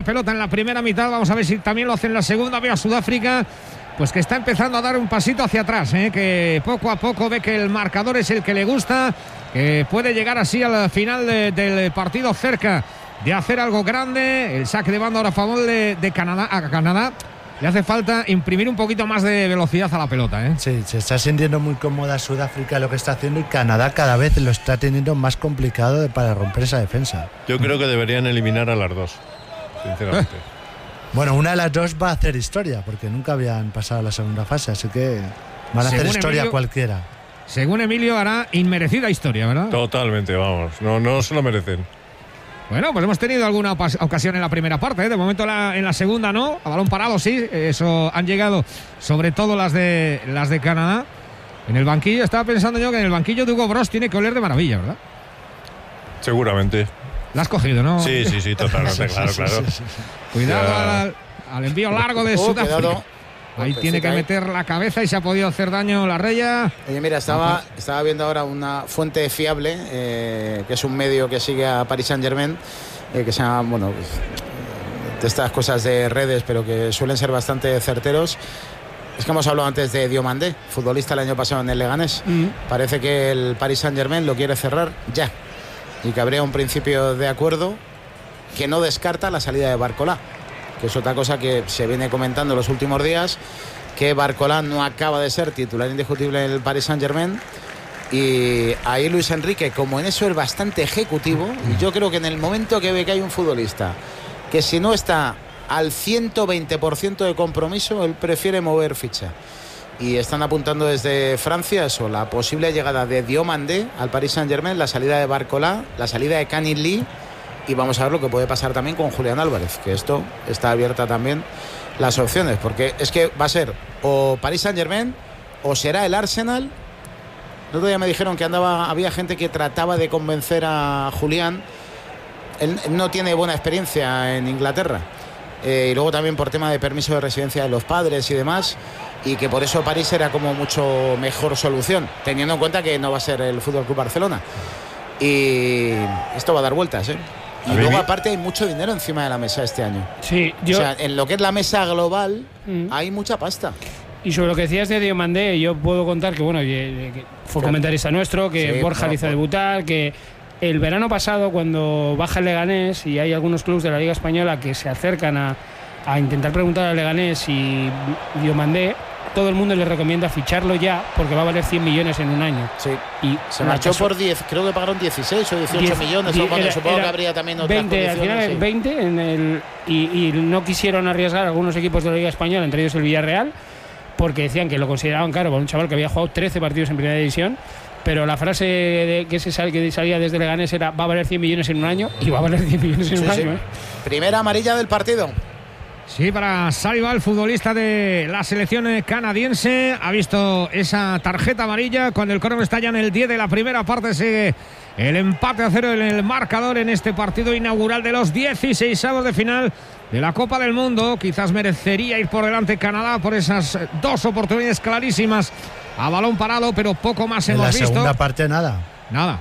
pelota en la primera mitad. Vamos a ver si también lo hace en la segunda. Veo a Sudáfrica pues que está empezando a dar un pasito hacia atrás, que poco a poco ve que el marcador es el que le gusta, que puede llegar así al final del partido cerca de hacer algo grande. El saque de banda ahora a favor de Canadá. A Canadá le hace falta imprimir un poquito más de velocidad a la pelota. Sí, se está sintiendo muy cómoda Sudáfrica lo que está haciendo, y Canadá cada vez lo está teniendo más complicado para romper esa defensa. Yo creo que deberían eliminar a las dos, sinceramente. Bueno, una de las dos va a hacer historia, porque nunca habían pasado a la segunda fase, así que van a hacer historia Emilio, cualquiera. Según Emilio, hará inmerecida historia, ¿verdad? Totalmente, vamos, no se lo merecen. Bueno, pues hemos tenido alguna ocasión en la primera parte, de momento en la segunda no, a balón parado sí, eso han llegado sobre todo las de Canadá. En el banquillo, estaba pensando yo que en el banquillo de Hugo Broos tiene que oler de maravilla, ¿verdad? Seguramente. La has cogido, ¿no? Sí, totalmente, claro. Sí. Cuidado al envío largo de Sudáfrica. Ahí tiene que meter la cabeza y se ha podido hacer daño la Reya. Oye, mira, estaba viendo ahora una fuente fiable, que es un medio que sigue a Paris Saint-Germain, que se llama, bueno, de estas cosas de redes, pero que suelen ser bastante certeros. Es que hemos hablado antes de Diomandé, futbolista el año pasado en el Leganés. Parece que el Paris Saint-Germain lo quiere cerrar ya, y que habría un principio de acuerdo que no descarta la salida de Barcola, que es otra cosa que se viene comentando en los últimos días, que Barcola no acaba de ser titular indiscutible en el Paris Saint-Germain, y ahí Luis Enrique, como en eso es bastante ejecutivo, y yo creo que en el momento que ve que hay un futbolista que si no está al 120% de compromiso, él prefiere mover ficha. Y están apuntando desde Francia eso, la posible llegada de Diomandé al Paris Saint-Germain, la salida de Barcola, la salida de Canning Lee, y vamos a ver lo que puede pasar también con Julián Álvarez, que esto está abierta también las opciones, porque es que va a ser o Paris Saint-Germain o será el Arsenal. El otro día me dijeron que había gente que trataba de convencer a Julián. Él no tiene buena experiencia en Inglaterra, y luego también por tema de permiso de residencia de los padres y demás, y que por eso París era como mucho mejor solución, teniendo en cuenta que no va a ser el FC Barcelona, y esto va a dar vueltas, Y luego aparte hay mucho dinero encima de la mesa este año. Sí, o sea, en lo que es la mesa global hay mucha pasta. Y sobre lo que decías de Diomandé, yo puedo contar que bueno, que fue comentarista nuestro, que Borja le hizo debutar, que el verano pasado, cuando baja el Leganés, y hay algunos clubes de la Liga Española que se acercan a intentar preguntar al Leganés y Diomandé, todo el mundo le recomienda ficharlo ya, porque va a valer 100 millones en un año. Sí. Y se marchó por 10, creo que pagaron 16 o 18 millones. Supongo que habría también otras 20, al final 20 y no quisieron arriesgar algunos equipos de la Liga Española, entre ellos el Villarreal, porque decían que lo consideraban caro para un chaval que había jugado 13 partidos en primera división. Pero la frase que salía desde Leganés era: va a valer 100 millones en un año, y va a valer 100 millones en un año. Primera amarilla del partido. Sí, para Saliba, el futbolista de la selección canadiense. Ha visto esa tarjeta amarilla cuando el córner está ya en el 10 de la primera parte. Sigue el empate a 0 en el marcador en este partido inaugural de los 16avos de final de la Copa del Mundo. Quizás merecería ir por delante Canadá por esas dos oportunidades clarísimas a balón parado, pero poco más hemos visto. En la segunda parte nada. Nada.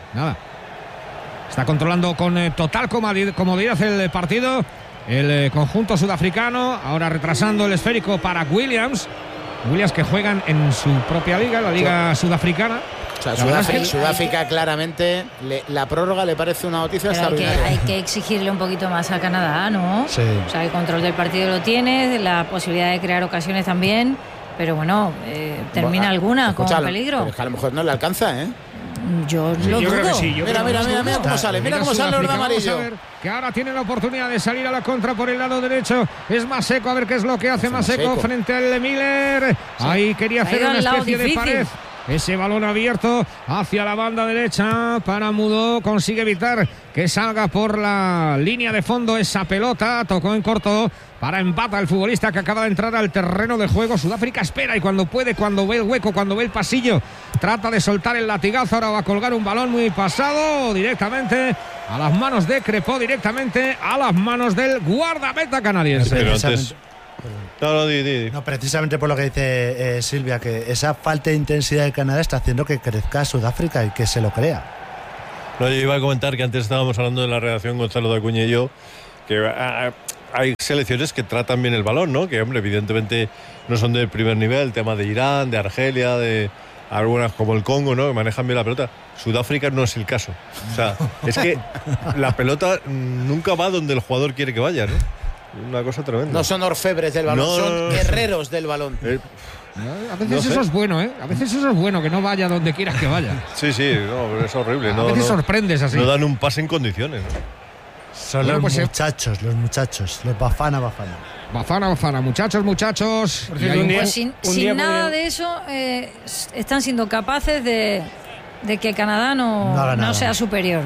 Está controlando con total comodidad el partido el conjunto sudafricano, ahora retrasando el esférico para Williams que juegan en su propia liga, la liga sudafricana. O sea, Sudáfrica claramente la prórroga le parece una noticia extraordinaria. Hay que exigirle un poquito más a Canadá, ¿no? Sí. O sea, el control del partido lo tiene, la posibilidad de crear ocasiones también, pero bueno, termina alguna con peligro. Pero es que a lo mejor no le alcanza, ¿eh? Yo lo dudo. Creo que sí. Mira cómo sale. Mira cómo sale el amarillo. Que ahora tiene la oportunidad de salir a la contra por el lado derecho. Es Maseko, a ver qué es lo que hace Maseko frente al Miller. Ahí quería hacer una especie de pared. Ese balón abierto hacia la banda derecha para Mudó. Consigue evitar que salga por la línea de fondo esa pelota. Tocó en corto para empatar el futbolista que acaba de entrar al terreno de juego. Sudáfrica espera y cuando puede, cuando ve el hueco, cuando ve el pasillo, trata de soltar el latigazo. Ahora va a colgar un balón muy pasado directamente a las manos de Crepó, directamente a las manos del guardameta canadiense. Pero antes... No, precisamente por lo que dice Silvia, que esa falta de intensidad de Canadá está haciendo que crezca Sudáfrica y que se lo crea. No, yo iba a comentar que antes estábamos hablando de la relación Gonzalo de Acuña y yo, que hay selecciones que tratan bien el balón, ¿no? Que, hombre, evidentemente no son del primer nivel, el tema de Irán, de Argelia, de algunas como el Congo, ¿no? Que manejan bien la pelota. Sudáfrica no es el caso. O sea, es que la pelota nunca va donde el jugador quiere que vaya, ¿no? Una cosa tremenda. No son orfebres del balón, son guerreros del balón. A veces eso es bueno, ¿eh? A veces eso es bueno, que no vaya donde quieras que vaya. Sí, no, es horrible. A veces sorprendes así. No dan un pase en condiciones, ¿no? Son los muchachos, los Bafana. Bafana, muchachos. Pues sin nada de eso, están siendo capaces de que Canadá no sea superior.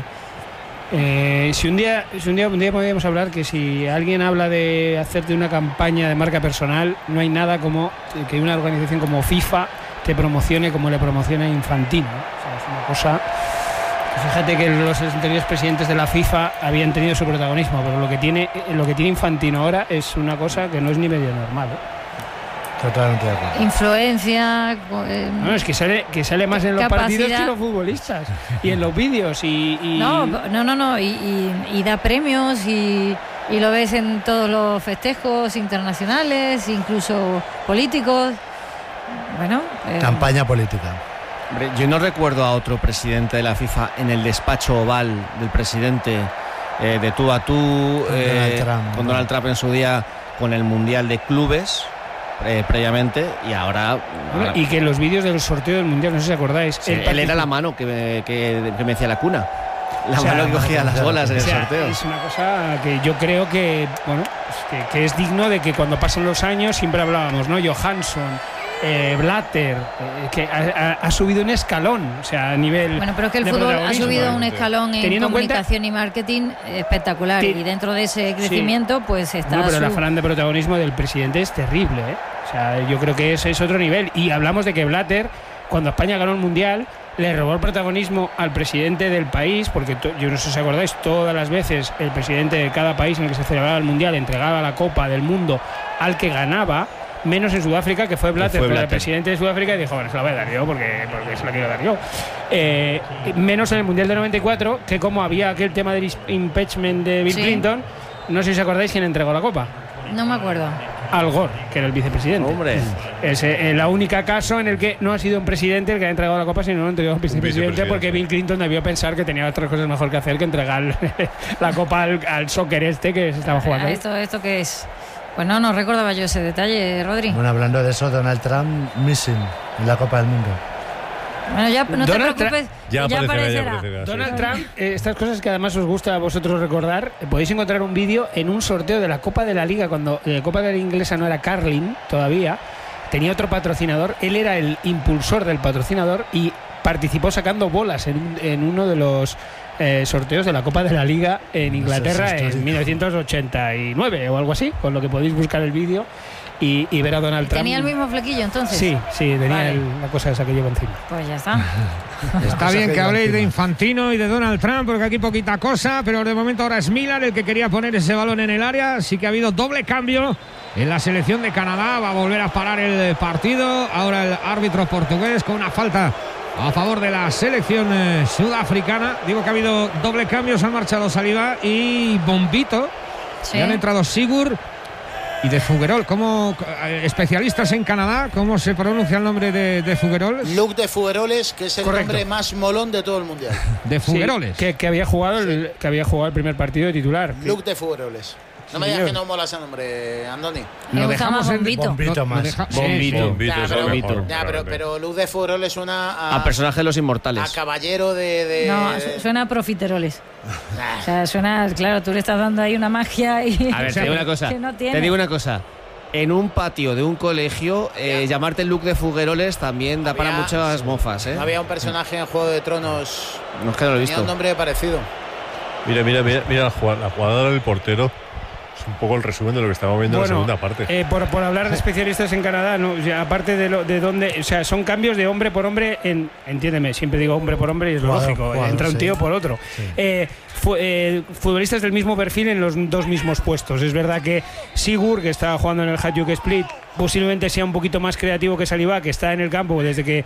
Si un día podríamos hablar que si alguien habla de hacerte una campaña de marca personal, no hay nada como que una organización como FIFA te promocione como le promociona Infantino, ¿no? O sea, es una cosa. Fíjate que los anteriores presidentes de la FIFA habían tenido su protagonismo, pero lo que tiene Infantino ahora es una cosa que no es ni medio normal, ¿eh? Totalmente de acuerdo. Influencia. No, es que sale más en los partidos que en los futbolistas y en los vídeos No, y da premios y lo ves en todos los festejos internacionales, incluso políticos. Bueno, campaña política. Hombre, yo no recuerdo a otro presidente de la FIFA en el despacho oval del presidente de tú a tú con Donald Trump en su día con el Mundial de Clubes previamente y ahora y que en los vídeos del sorteo del Mundial, no sé si acordáis, él era la mano que me hacía la cuna, mano que cogía las bolas en el sorteo. Es una cosa que yo creo que que es digno de que cuando pasen los años siempre hablábamos, ¿no? Johansson, Blatter, que ha subido un escalón, o sea, a nivel. Bueno, pero es que el fútbol ha subido un escalón en comunicación y marketing espectacular, y dentro de ese crecimiento, pues está. No, pero el afán de protagonismo del presidente es terrible, ¿eh? O sea, yo creo que ese es otro nivel. Y hablamos de que Blatter, cuando España ganó el Mundial, le robó el protagonismo al presidente del país, porque yo no sé si os acordáis, todas las veces el presidente de cada país en el que se celebraba el Mundial entregaba la Copa del Mundo al que ganaba. Menos en Sudáfrica, que fue Blatter, el presidente de Sudáfrica, y dijo, bueno, se la voy a dar yo porque se la quiero dar yo. Menos en el Mundial del 94, que como había aquel tema del impeachment de Bill Clinton, no sé si os acordáis quién entregó la copa. No me acuerdo. Al Gore, que era el vicepresidente. Hombre. Es la única caso en el que no ha sido un presidente el que ha entregado la copa, sino un vicepresidente, porque Bill Clinton debió pensar que tenía otras cosas mejor que hacer que entregar la copa al soccer que se estaba jugando. ¿Esto qué es? Pues no recordaba yo ese detalle, Rodri. Bueno, hablando de eso, Donald Trump missing en la Copa del Mundo. Bueno, ya no te preocupes, ya aparecerá. Donald Trump, estas cosas que además os gusta a vosotros recordar, podéis encontrar un vídeo en un sorteo de la Copa de la Liga, cuando la Copa de la Inglesa no era Carling todavía, tenía otro patrocinador, él era el impulsor del patrocinador y participó sacando bolas en uno de los sorteos de la Copa de la Liga en Inglaterra en 1989 o algo así, con lo que podéis buscar el vídeo y ver a Donald Trump. ¿Tenía el mismo flequillo entonces? Sí, tenía la cosa esa que lleva encima. Pues ya está. Está bien que habléis de Infantino y de Donald Trump, porque aquí poquita cosa, pero de momento ahora es Miller el que quería poner ese balón en el área. Sí que ha habido doble cambio en la selección de Canadá, va a volver a parar el partido. Ahora el árbitro portugués con una falta a favor de la selección sudafricana. Digo que ha habido doble cambio, se han marchado Saliba y Bombito. Sí. Y han entrado Sigur y de Fouguerol. Como especialistas en Canadá, ¿cómo se pronuncia el nombre de Fouguerol? Luc de Fougueroles, que es el nombre más molón de todo el mundial. De Fougueroles. Sí, que había jugado el primer partido de titular. Luc de Fougueroles. No me digas que no mola ese nombre, Andoni. Lo dejamos en Bombito más. Bombito. Pero Luz de Fouguerol es a personaje de los inmortales. A caballero de... No, suena a profiteroles. O sea, suena... Claro, tú le estás dando ahí una magia y... A ver, te digo una cosa. No te digo una cosa. En un patio de un colegio, llamarte Luc de Fougueroles también da para muchas mofas, ¿eh? Había un personaje en Juego de Tronos... No es que no lo he visto. Tenía un nombre parecido. Mira la jugada del portero. Es un poco el resumen de lo que estamos viendo en la segunda parte. Por hablar de especialistas en Canadá, ¿no? O sea, aparte de dónde, o sea, son cambios de hombre por hombre, entiéndeme, siempre digo hombre por hombre y es lógico, entra un tío por otro. Sí. Futbolistas del mismo perfil en los dos mismos puestos. Es verdad que Sigur, que está jugando en el Hajduk Split, posiblemente sea un poquito más creativo que Saliba, que está en el campo desde que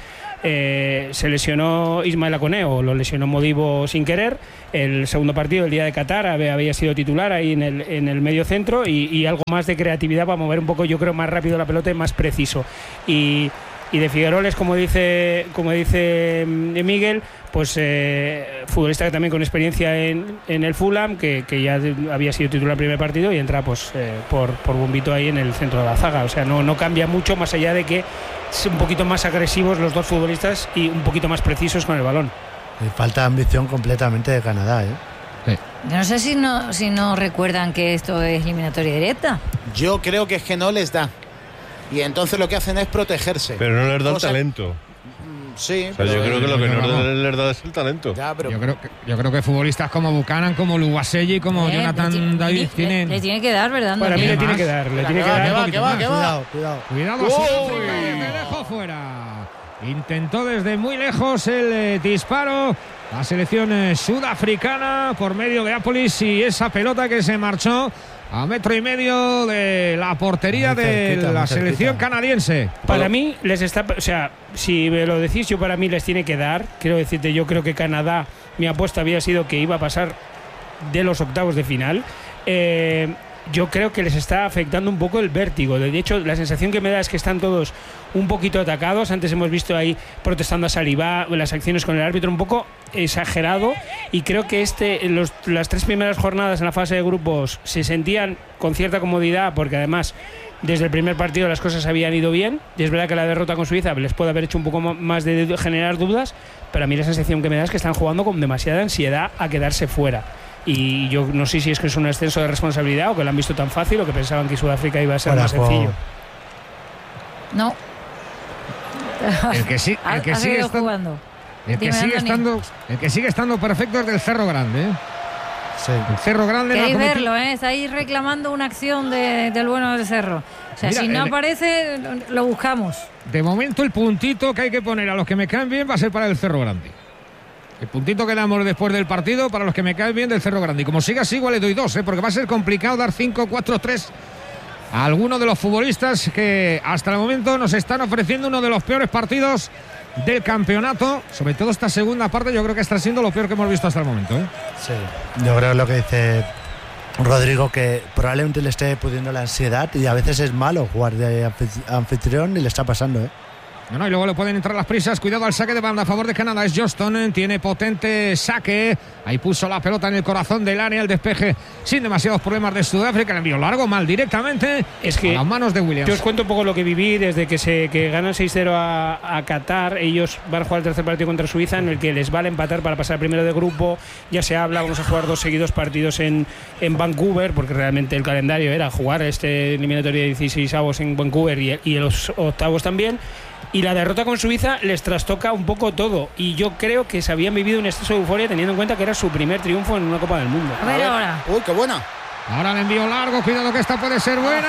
se lesionó Ismael Aconé, o lo lesionó Modibo sin querer. El segundo partido, el día de Qatar, había sido titular ahí en el medio medio centro y algo más de creatividad para mover un poco, yo creo, más rápido la pelota y más preciso. Y de Figueroles, como dice Miguel, pues futbolista también con experiencia en el Fulham, que ya había sido titular el primer partido y entra pues por bombito ahí en el centro de la zaga. O sea, no cambia mucho, más allá de que son un poquito más agresivos los dos futbolistas y un poquito más precisos con el balón. Falta ambición completamente de Canadá, ¿eh? Sí. Yo no sé si no recuerdan que esto es eliminatoria directa. Yo creo que es que no les da. Y entonces lo que hacen es protegerse. Pero no les da el talento. Sí, o sea, yo creo que lo que no les da es el talento. Ya, pero yo creo que futbolistas como Buchanan, como Luguaselli, como Jonathan David tienen... Le tiene que dar, ¿verdad? Para mí le tiene que dar. Cuidado. Cuidado, me dejó fuera. Intentó desde muy lejos el disparo la selección sudafricana por medio de Apolis, y esa pelota que se marchó a 1,5 metros de la portería de la selección canadiense. Para mí les está, o sea, si me lo decís, yo para mí les tiene que dar. Quiero decirte, yo creo que Canadá, mi apuesta había sido que iba a pasar de los octavos de final. Yo creo que les está afectando un poco el vértigo. De hecho, la sensación que me da es que están todos un poquito atacados. Antes hemos visto ahí protestando a Saliba, las acciones con el árbitro un poco exagerado, y creo que las 3 primeras jornadas en la fase de grupos se sentían con cierta comodidad, porque además desde el primer partido las cosas habían ido bien, y es verdad que la derrota con Suiza les puede haber hecho un poco más de generar dudas, pero a mí la sensación que me da es que están jugando con demasiada ansiedad a quedarse fuera. Y yo no sé si es que es un exceso de responsabilidad o que lo han visto tan fácil o que pensaban que Sudáfrica iba a ser más sencillo. No. El que sigue estando perfecto es del Cerro Grande, ¿eh? Sí. El Cerro Grande. Queréis verlo, ¿eh? Está ahí reclamando una acción del bueno del Cerro. O sea, mira, si no aparece, lo buscamos. De momento el puntito que hay que poner a los que me caen bien va a ser para el Cerro Grande. El puntito que damos después del partido para los que me caen bien del Cerro Grande. Y como siga así, igual le doy 2, porque va a ser complicado dar 5, 4, 3 a algunos de los futbolistas que hasta el momento nos están ofreciendo uno de los peores partidos del campeonato. Sobre todo esta segunda parte, yo creo que está siendo lo peor que hemos visto hasta el momento, ¿eh? Sí, yo creo lo que dice Rodrigo, que probablemente le esté pudiendo la ansiedad, y a veces es malo jugar de anfitrión y le está pasando, ¿eh? No, y luego le pueden entrar las prisas. Cuidado al saque de banda a favor de Canadá. Es Johnston, tiene potente saque. Ahí puso la pelota en el corazón del área, el despeje sin demasiados problemas de Sudáfrica. Le envió largo, mal directamente. Es que a las manos de Williams. Yo os cuento un poco lo que viví desde que ganan 6-0 a Qatar. Ellos van a jugar el tercer partido contra Suiza, en el que les vale empatar para pasar primero de grupo. Ya se habla, vamos a jugar 2 seguidos partidos en Vancouver, porque realmente el calendario era jugar este eliminatorio de 16avos en Vancouver y los octavos también. Y la derrota con Suiza les trastoca un poco todo. Y yo creo que se habían vivido un exceso de euforia teniendo en cuenta que era su primer triunfo en una Copa del Mundo. A ver ahora. Uy, qué buena. Ahora le envío largo. Cuidado que esta puede ser buena.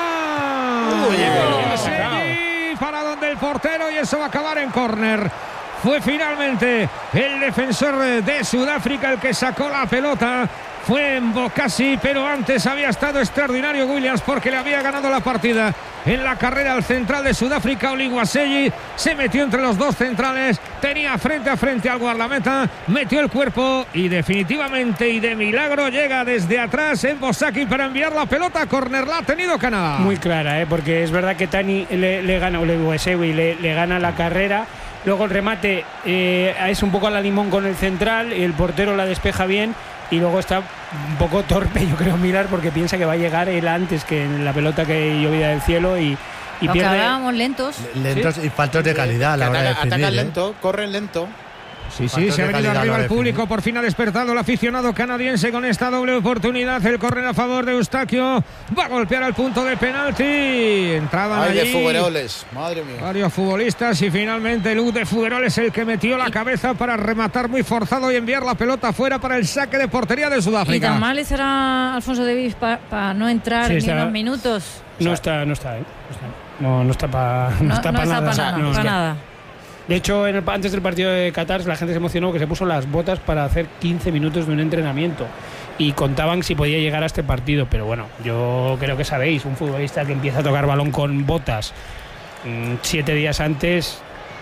Para donde el portero, y eso va a acabar en córner. Fue finalmente el defensor de Sudáfrica el que sacó la pelota. Fue en Bokassi, pero antes había estado extraordinario Williams, porque le había ganado la partida en la carrera al central de Sudáfrica, Oluwaseyi. Se metió entre los dos centrales, tenía frente a frente al guardameta, metió el cuerpo y definitivamente y de milagro llega desde atrás en Bosaki para enviar la pelota a córner. La ha tenido Canadá. Muy clara, porque es verdad que Tani le gana, Oluwaseyi le gana la carrera. Luego el remate es un poco a la limón con el central, y el portero la despeja bien. Y luego está un poco torpe, yo creo, Mirar, porque piensa que va a llegar él antes que en la pelota que llovía del cielo y pierde. Acabábamos lentos. Lentos, ¿sí? Y faltos de calidad a la hora de definir, atacan lento, corren lento. Sí, se ha venido arriba el público. Por fin ha despertado el aficionado canadiense con esta doble oportunidad. El córner a favor de Eustaquio. Va a golpear al punto de penalti. Entraban allí de Figueroles, madre mía. Varios futbolistas, y finalmente Luz de Figueroles el que metió la cabeza para rematar muy forzado y enviar la pelota fuera para el saque de portería de Sudáfrica. ¿Y tan mal será Alfonso Davies para no entrar ni unos minutos? No está para nada. De hecho, antes del partido de Qatar, la gente se emocionó, que se puso las botas para hacer 15 minutos de un entrenamiento y contaban si podía llegar a este partido. Pero bueno, yo creo que sabéis, un futbolista que empieza a tocar balón con botas 7 días antes,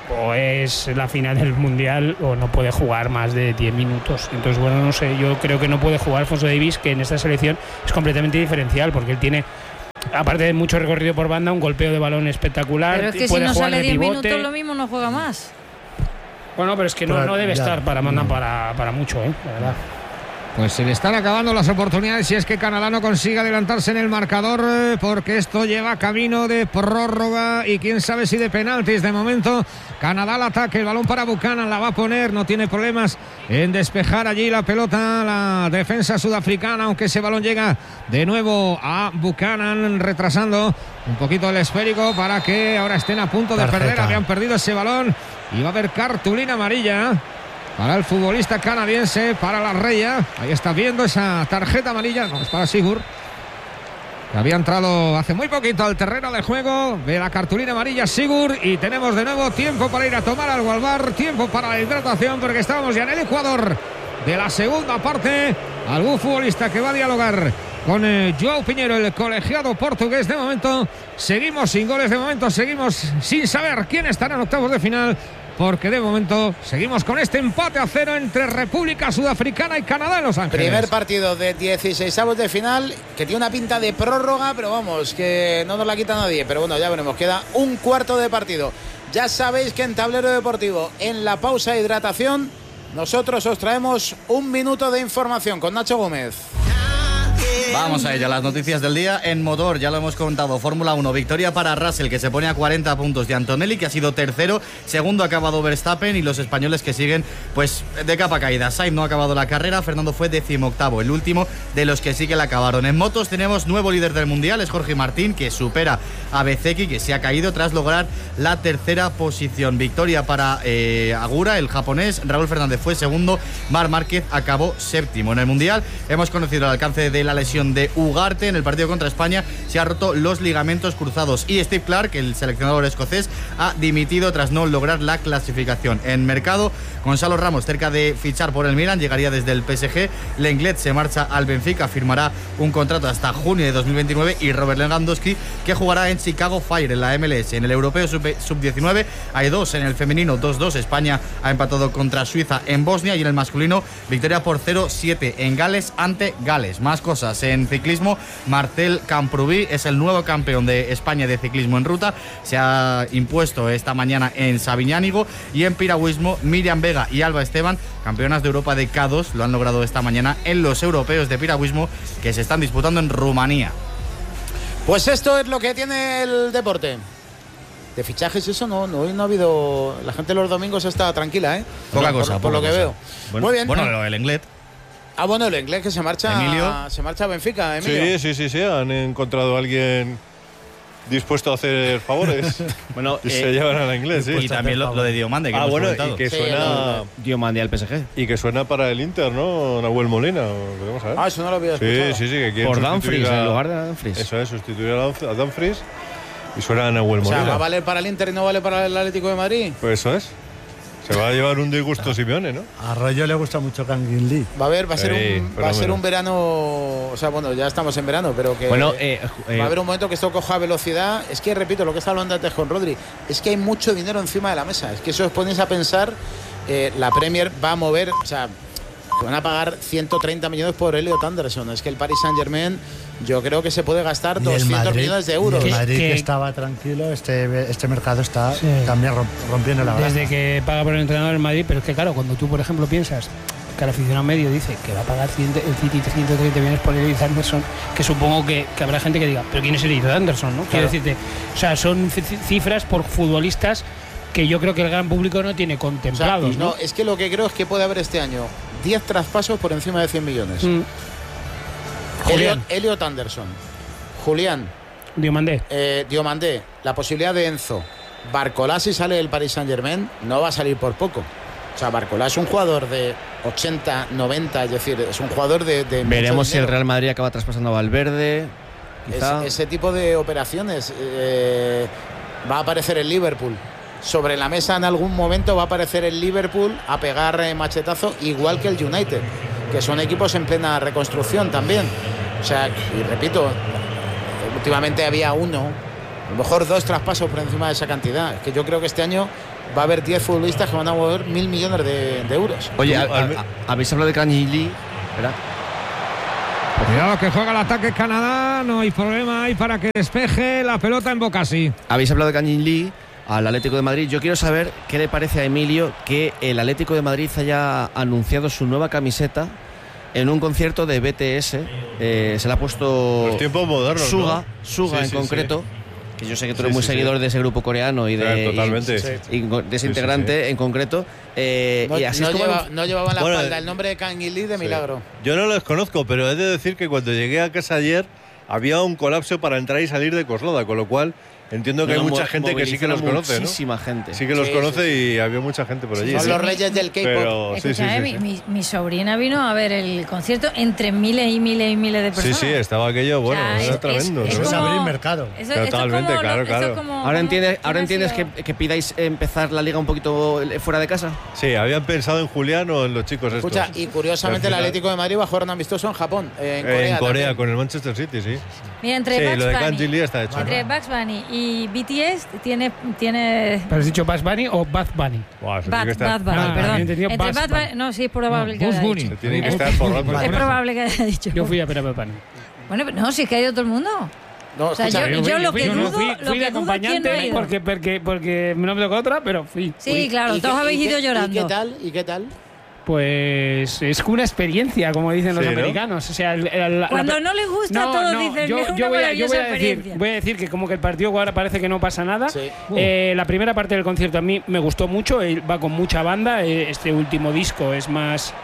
o es la final del Mundial o no puede jugar más de 10 minutos. Entonces, bueno, no sé, yo creo que no puede jugar Alfonso Davies, que en esta selección es completamente diferencial, porque él tiene, aparte de mucho recorrido por banda, un golpeo de balón espectacular. Pero es que puede si no jugar sale de 10 pivote. minutos, lo mismo no juega más. Bueno, pero es que no debe estar para mucho, la verdad. Pues se le están acabando las oportunidades si es que Canadá no consigue adelantarse en el marcador, porque esto lleva camino de prórroga y quién sabe si de penaltis. De momento, Canadá al ataque, el balón para Buchanan, la va a poner, no tiene problemas en despejar allí la pelota la defensa sudafricana, aunque ese balón llega de nuevo a Buchanan, retrasando un poquito el esférico para que ahora estén a punto de perder. Habían perdido ese balón y va a haber cartulina amarilla para el futbolista canadiense, para la Reya. Ahí está viendo esa tarjeta amarilla. No, es para Sigurd, que había entrado hace muy poquito al terreno de juego. Ve la cartulina amarilla Sigurd y tenemos de nuevo tiempo para ir a tomar algo al bar, tiempo para la hidratación, porque estábamos ya en el Ecuador de la segunda parte. Algún futbolista que va a dialogar con João Pinheiro, el colegiado portugués. De momento seguimos sin goles, de momento seguimos sin saber quién estará en octavos de final, porque de momento seguimos con este empate a 0 entre República Sudafricana y Canadá en Los Ángeles. Primer partido de 16avos de final, que tiene una pinta de prórroga, pero vamos, que no nos la quita nadie. Pero bueno, ya veremos, queda un cuarto de partido. Ya sabéis que en Tablero Deportivo, en la pausa de hidratación, nosotros os traemos un minuto de información con Nacho Gómez. Vamos a ello, las noticias del día en motor, ya lo hemos contado. Fórmula 1, victoria para Russell, que se pone a 40 puntos de Antonelli, que ha sido tercero. Segundo ha acabado Verstappen, y los españoles que siguen pues de capa caída. Sainz no ha acabado la carrera, Fernando fue 18º, el último de los que sí que la acabaron. En motos tenemos nuevo líder del mundial, es Jorge Martín, que supera a Bezzecchi, que se ha caído tras lograr la tercera posición. Victoria para Agura, el japonés. Raúl Fernández fue segundo, Marc Márquez acabó séptimo. En el mundial hemos conocido el alcance de la lesión de Ugarte. En el partido contra España se ha roto los ligamentos cruzados, y Steve Clarke, el seleccionador escocés, ha dimitido tras no lograr la clasificación. En mercado, Gonzalo Ramos, cerca de fichar por el Milan, llegaría desde el PSG. Lenglet se marcha al Benfica, firmará un contrato hasta junio de 2029, y Robert Lewandowski, que jugará en Chicago Fire en la MLS. En el europeo sub-19 hay dos. En el femenino 2-2, España ha empatado contra Suiza en Bosnia, y en el masculino victoria por 0-7 en Gales ante Gales. Más cosas en ciclismo, Marcel Camprubí es el nuevo campeón de España de ciclismo en ruta, se ha impuesto esta mañana en Sabiñánigo. Y en piragüismo, Miriam Vega y Alba Esteban, campeonas de Europa de K2, lo han logrado esta mañana en los europeos de piragüismo que se están disputando en Rumanía. Pues esto es lo que tiene el deporte. De fichajes eso hoy no ha habido. La gente los domingos está tranquila, ¿eh? Poca cosa, por lo que veo. Bueno, muy bien. Bueno, el Englet. Bueno, el inglés que se marcha. Emilio. Se marcha a Benfica, Emilio. Sí. Han encontrado a alguien dispuesto a hacer favores. Bueno, y se llevan al inglés, sí. Y también lo de Diomande, que hemos comentado. Y que suena. Diomande al PSG. Y que suena para el Inter, ¿no? Nahuel Molina. Veremos a ver. Eso no lo había escuchado. Sí, que quieren por Dumfries, en lugar de Dumfries. Eso es, sustituir a Dumfries. Y suena a Nahuel Molina. O sea, ¿va a valer para el Inter y no vale para el Atlético de Madrid? Pues eso es. Se va a llevar un disgusto Simeone, ¿no? A Arroyo le gusta mucho Kangin Lee. Va a ser un verano. O sea, bueno, ya estamos en verano, pero que bueno, va a haber un momento que esto coja velocidad. Es que, repito, lo que está hablando antes con Rodri, es que hay mucho dinero encima de la mesa. Es que eso os ponéis a pensar, la Premier va a mover, o sea, van a pagar 130 millones por Elliot Anderson. Es que el Paris Saint-Germain, yo creo que se puede gastar 200 millones de euros. El Madrid, que estaba tranquilo, este mercado está también rompiendo la baraja. Desde que paga por el entrenador en Madrid, pero es que claro, cuando tú, por ejemplo, piensas que el aficionado medio dice que va a pagar el City 130 millones por Elliot Anderson, que supongo que habrá gente que diga, pero ¿quién es Elliot Anderson? ¿No? Claro. Quiero decirte, o sea, son cifras por futbolistas que yo creo que el gran público no tiene contemplados. O sea, no, es que lo que creo es que puede haber este año 10 traspasos por encima de 100 millones. Elliot Anderson, Julián, Diomandé, la posibilidad de Enzo, Barcolá, si sale del Paris Saint-Germain, no va a salir por poco. O sea, Barcolá es un jugador de 80, 90, es decir, es un jugador de veremos si el Real Madrid acaba traspasando a Valverde. Ese tipo de operaciones. Va a aparecer el Liverpool. Sobre la mesa en algún momento va a aparecer el Liverpool a pegar machetazo, igual que el United, que son equipos en plena reconstrucción también. O sea, y repito, últimamente había uno, a lo mejor 2 traspasos por encima de esa cantidad. Es que yo creo que este año va a haber 10 futbolistas que van a mover 1.000 millones de euros. Oye, ¿habéis hablado de Kang In Lee? ¿Verdad? Cuidado que juega el ataque Canadá, no hay problema ahí para que despeje la pelota en Bocasi. Habéis hablado de Kang In Lee al Atlético de Madrid. Yo quiero saber qué le parece a Emilio que el Atlético de Madrid haya anunciado su nueva camiseta en un concierto de BTS. Se le ha puesto los tiempos modernos, Suga, ¿no? Suga en concreto. Que yo sé que tú eres muy seguidor de ese grupo coreano y de, totalmente. y de ese integrante en concreto. Y así no llevaban la espalda el nombre de Kang In Lee de milagro. Yo no los conozco, pero he de decir que cuando llegué a casa ayer había un colapso para entrar y salir de Coslada, con lo cual entiendo que hay mucha gente que sí que los conoce, ¿no? Muchísima gente. Sí que los conoce y había mucha gente por allí. Son los reyes del K-pop. Mi sobrina vino a ver el concierto entre miles y miles y miles de personas. Sí, estaba aquello, bueno, era tremendo. Es abrir mercado. Totalmente, claro. Ahora entiendes que pidáis empezar la liga un poquito fuera de casa. Sí, habían pensado en Julián o en los chicos estos. Escucha, y curiosamente el Atlético de Madrid va a jugar un amistoso en Japón, en Corea con el Manchester City, sí. Mira, entre lo de Kang In Lee está hecho. Entre Bugs Bunny y BTS tiene. ¿Pero has dicho Bugs Bunny o Bad Bunny? Bad Bunny, perdón. Entre Bad Bunny. No, sí, es probable que haya dicho. Tiene que estar borrando. Es probable que haya dicho. Yo fui a ver a Bad Bunny. Bueno, no, si es que ha ido todo el mundo. No, o sea, yo lo que dudo, fui de acompañante porque no me tocó otra, pero fui. Sí, claro, todos habéis ido llorando. ¿Y qué tal? Pues es una experiencia, como dicen los americanos. O sea, cuando no les gusta, todos dicen yo voy a decir que como que el partido ahora parece que no pasa nada. Sí. La primera parte del concierto a mí me gustó mucho, va con mucha banda. Este último disco es más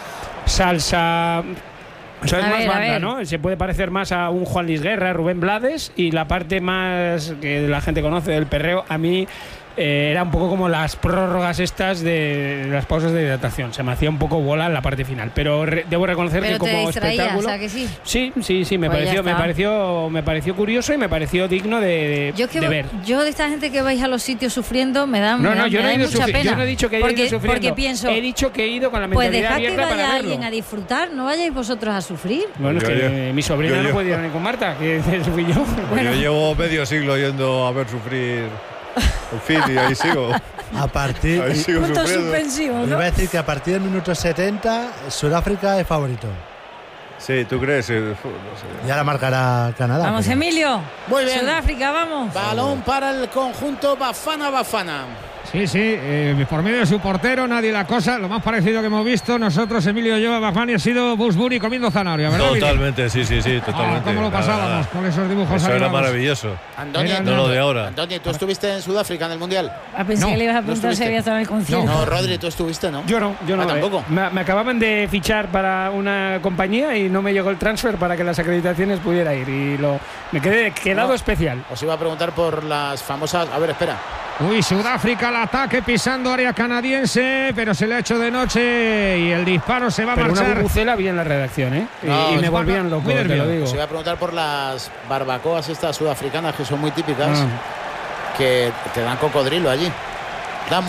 salsa. O sea, es más banda, ¿no? Se puede parecer más a un Juan Luis Guerra, Rubén Blades, y la parte más que la gente conoce del perreo, a mí era un poco como las prórrogas estas de las pausas de hidratación. Se me hacía un poco bola en la parte final, pero debo reconocer que como espectáculo, o sea, que sí. Sí, me pareció curioso y me pareció digno de ver. Yo de esta gente que vais a los sitios sufriendo me da mucha pena. Yo no he dicho que haya ido sufriendo. Porque pienso, he dicho que he ido con la mentalidad abierta para verlo. Pues dejad que vaya alguien a disfrutar, no vayáis vosotros a sufrir. Bueno, es que mi sobrina no podía venir con Marta, que fui yo. Bueno. Yo llevo medio siglo yendo a ver sufrir. En fin, y ahí sigo. A partir punto suspensivo, ¿no? Iba a decir que a partir del minuto 70 Sudáfrica es favorito. Sí, ¿tú crees? No sé. Ya la marcará Canadá. Vamos, pero... Emilio. Muy bien. Sudáfrica, vamos. Balón para el conjunto Bafana. Sí, por medio de su portero, nadie la cosa. Lo más parecido que hemos visto nosotros, Emilio y yo, a Bafani, ha sido Bugs Bunny comiendo zanahoria, ¿verdad? Totalmente, sí, totalmente. ¿Cómo lo pasábamos con esos dibujos? Eso era maravilloso. Antonio, no lo de ahora. Antonio, ¿tú estuviste en Sudáfrica en el Mundial? Pensé que le ibas a preguntar si había estado en el concierto. No, Rodri, tú estuviste, ¿no? Yo no. Tampoco. Me acababan de fichar para una compañía y no me llegó el transfer para que las acreditaciones pudiera ir. Y me quedé quedado especial. Os iba a preguntar por las famosas... A ver, espera. Uy, Sudáfrica al ataque pisando área canadiense, pero se le ha hecho de noche y el disparo se va a marchar. Una bubucela había en la redacción, ¿eh? Y me volvían loco, te lo digo. Os iba a preguntar por las barbacoas estas sudafricanas que son muy típicas, que te dan cocodrilo allí. Dan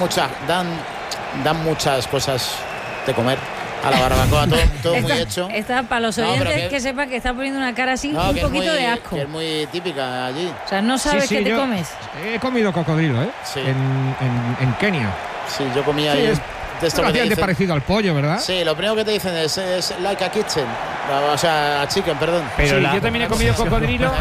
muchas cosas de comer a la barbacoa, todo muy hecho. Está para los oyentes que sepan que está poniendo una cara así un poquito de asco. Que es muy típica allí. O sea, no sabes qué te comes. He comido cocodrilo, ¿eh? Sí. En Kenia. Sí, yo comía ahí. Es bastante parecido al pollo, ¿verdad? Sí, lo primero que te dicen es like a kitchen. O sea, a chicken, perdón. Pero yo también he comido cocodrilo.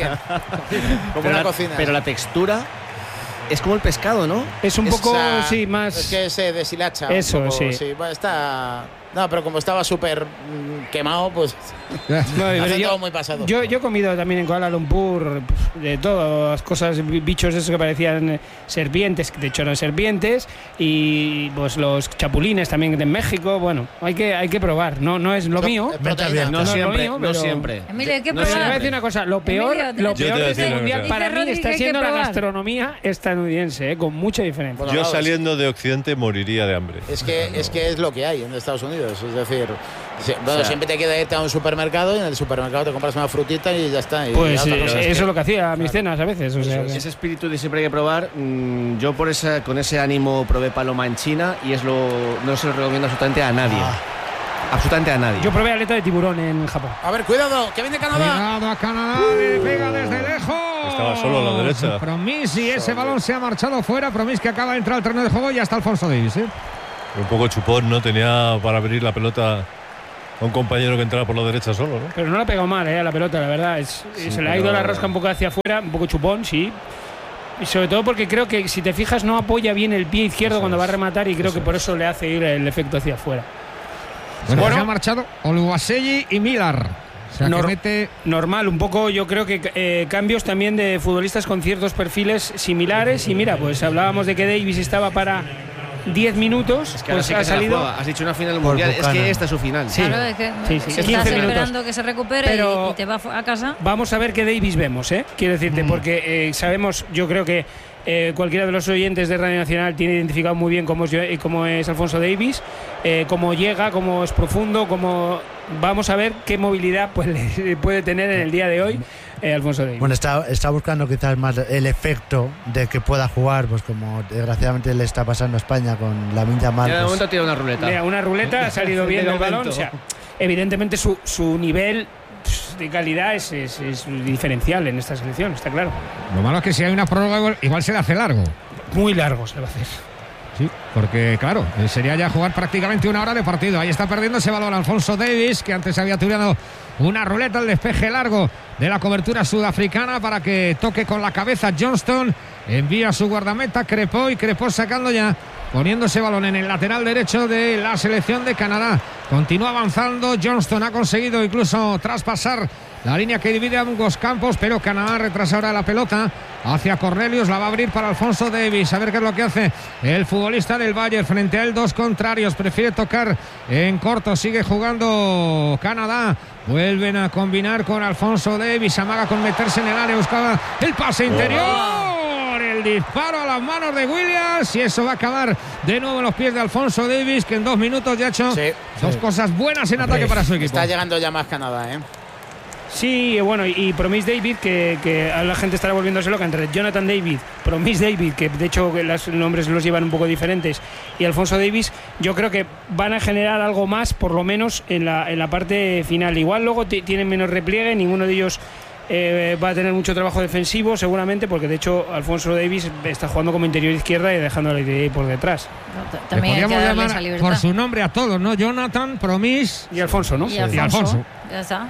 Como una cocina. Pero la textura es como el pescado, ¿no? Es un poco, más... Es que se deshilacha. Eso, un poco, sí. Bueno, está... No, pero como estaba súper quemado, pues todo muy pasado. Yo he comido también en Kuala Lumpur de todas las cosas, bichos esos que parecían serpientes, de hecho eran serpientes, y pues los chapulines también de México. Bueno, hay que probar. No es lo mío. No siempre. Emilio, hay que probar. probar. Voy a decir una cosa, lo peor de este mundial para mí está siendo la gastronomía estadounidense, con mucha diferencia. Yo saliendo de Occidente moriría de hambre. Es que es lo que hay en Estados Unidos. Es decir, siempre te queda irte a un supermercado y en el supermercado te compras una frutita y ya está. Y pues eso es lo que hacía a mis cenas a veces. O sea, ese espíritu de siempre hay que probar. Yo con ese ánimo probé paloma en China y no se lo recomiendo absolutamente a nadie. Absolutamente a nadie. Yo probé aleta de tiburón en Japón. A ver, cuidado, que viene Canadá. Cuidado a Canadá, le pega desde lejos. estaba solo a la derecha. Promis, y ese balón se ha marchado fuera. Promis, que acaba de entrar al terreno de juego, y ya está Alfonso Davies. Un poco chupón, ¿no? Tenía para abrir la pelota a un compañero que entraba por la derecha solo, ¿no? Pero no le ha pegado mal, a la pelota, la verdad. Se le ha ido la rosca un poco hacia afuera, un poco chupón, sí. Y sobre todo porque creo que, si te fijas, no apoya bien el pie izquierdo cuando va a rematar, y creo que por eso le hace ir el efecto hacia afuera. Bueno, se han marchado Oluwaseyi y Millar. O sea, que mete... Normal, un poco. Yo creo que cambios también de futbolistas con ciertos perfiles similares. Y mira, pues hablábamos de que Davies estaba para 10 minutos. Es que pues sí ha salido. Has dicho una final mundial. Es que esta es su final. Sí. Claro, es que sí. estás esperando que se recupere y te va a casa. Vamos a ver qué Davies vemos, quiero decirte, porque sabemos, yo creo que cualquiera de los oyentes de Radio Nacional tiene identificado muy bien cómo es Alfonso Davies, cómo llega, cómo es profundo, vamos a ver qué movilidad puede tener en el día de hoy Alfonso Davies. Bueno, está buscando quizás más el efecto de que pueda jugar, pues como desgraciadamente le está pasando a España con Lamine Yamal. De momento tira una ruleta. Mira, una ruleta, ha salido bien el balón. O sea, evidentemente su nivel de calidad es diferencial en esta selección, está claro. Lo malo es que si hay una prórroga igual se le hace largo. Muy largo se le va a hacer. Sí, porque claro, sería ya jugar prácticamente una hora de partido. Ahí está perdiendo ese balón Alfonso Davies, que antes había tirado una ruleta, el despeje largo de la cobertura sudafricana para que toque con la cabeza Johnston. Envía a su guardameta Crepó, y Crepó sacando ya, poniendo ese balón en el lateral derecho de la selección de Canadá. Continúa avanzando. Johnston ha conseguido incluso traspasar la línea que divide ambos campos, pero Canadá retrasa ahora la pelota hacia Cornelius, la va a abrir para Alfonso Davies. A ver qué es lo que hace el futbolista del Bayern frente a él. Dos contrarios, prefiere tocar en corto, sigue jugando Canadá. Vuelven a combinar con Alfonso Davies, amaga con meterse en el área, buscaba el pase interior, el disparo a las manos de Williams, y eso va a acabar de nuevo en los pies de Alfonso Davies, que en 2 minutos ya ha hecho dos cosas buenas en ataque para su equipo. Está llegando ya más Canadá, Sí, bueno, y Promis David, que a la gente estará volviéndose loca entre Jonathan David, Promis David, que de hecho los nombres los llevan un poco diferentes, y Alfonso Davies. Yo creo que van a generar algo más, por lo menos en la parte final. Igual luego tienen menos repliegue, ninguno de ellos va a tener mucho trabajo defensivo seguramente, porque de hecho Alfonso Davies está jugando como interior izquierda y dejando a la idea por detrás. También le podríamos llamar por su nombre a todos, ¿no? Jonathan, Promis y Alfonso, ¿no? Y Alfonso. Ya está.